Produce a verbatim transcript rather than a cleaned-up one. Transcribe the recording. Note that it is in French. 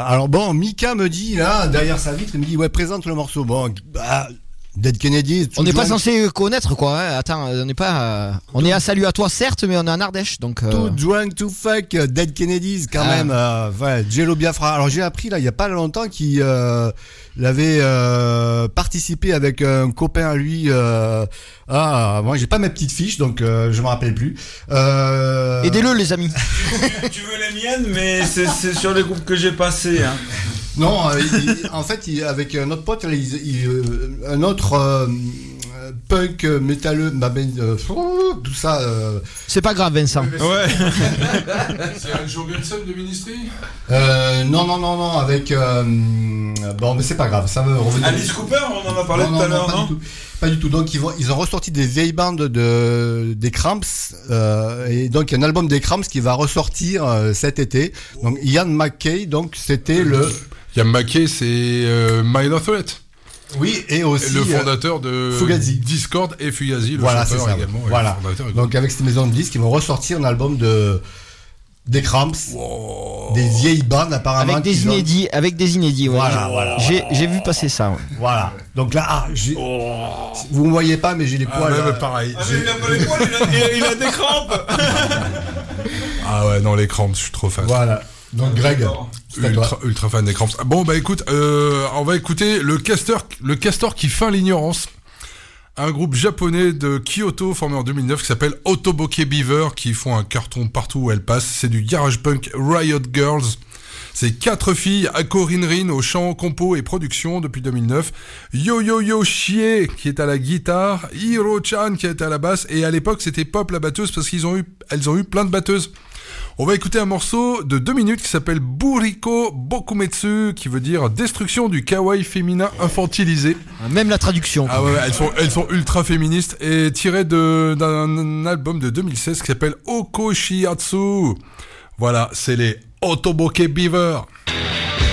alors bon, Mika me dit là derrière sa vitre, il me dit ouais présente le morceau. Bon, bah, Dead Kennedys. On n'est pas censé connaître quoi. Hein. Attends, on n'est pas. Euh, on est à Salut à toi certes, mais on est en Ardèche donc. Euh... Too drunk to fuck Dead Kennedys quand ah. même. Euh, ouais, Jello Biafra. Alors j'ai appris là il y a pas longtemps qu'il euh, avait euh, participé avec un copain à lui. Euh, ah, moi j'ai pas mes petites fiches donc euh, je me rappelle plus. Euh... Aidez-le les amis. Tu veux les miennes, mais c'est, c'est sur les groupes que j'ai passés. Hein. Non, euh, il, en fait, il, avec un autre pote, il, il, un autre euh, punk métalleux, bah, ben, euh, tout ça. Euh... C'est pas grave, Vincent. Ouais. C'est un Joe Wilson de Ministry. Euh, non, non, non, non, avec. Euh, bon, mais c'est pas grave, ça veut revenir. Alice Cooper, on en a parlé non, tout non, à l'heure, non, non, pas, du tout, pas du tout. Donc ils vont, ils ont ressorti des vieilles bandes de des Cramps, euh, et donc il y a un album des Cramps qui va ressortir euh, cet été. Donc Ian MacKaye, donc c'était le. Ian MacKaye, c'est euh, Minor Threat. Oui, et aussi le fondateur de Fugazi. Discord et Fugazi, le voilà, chanteur c'est ça, également. Voilà. Donc avec cette maison de disques, ils vont ressortir un album de des Cramps, wow. Des vieilles bandes apparemment. Avec des inédits, ont... avec des inédits. Ouais. Voilà, voilà. J'ai j'ai vu passer ça. Ouais. Voilà. Donc là, ah, j'ai... Oh. Vous me voyez pas, mais j'ai les poils. Ah, ouais, pareil. Ah, mais il a pas les poils, il a, il a, il a des crampes. Ah ouais, non les Cramps, je suis trop fan. Voilà. Donc Greg, ultra, ultra fan des Cramps. Bon bah écoute, euh, on va écouter le castor, le castor qui feint l'ignorance. Un groupe japonais de Kyoto formé en deux mille neuf qui s'appelle Otoboke Beaver, qui font un carton partout où elles passent. C'est du garage punk Riot Girls. C'est quatre filles, Ako Rinrin au chant, compo et production depuis deux mille neuf, Yo-Yo Yoshie qui est à la guitare, Hiro-chan qui est à la basse, et à l'époque c'était Pop la batteuse parce qu'ils ont eu, elles ont eu plein de batteuses. On va écouter un morceau de deux minutes qui s'appelle Buriko Bokumetsu, qui veut dire destruction du kawaii féminin infantilisé. Même la traduction. Ah ouais, elles sont, elles sont ultra féministes et tirées de, d'un album de deux mille seize qui s'appelle Okoshiatsu. Voilà, c'est les Otoboke Beaver.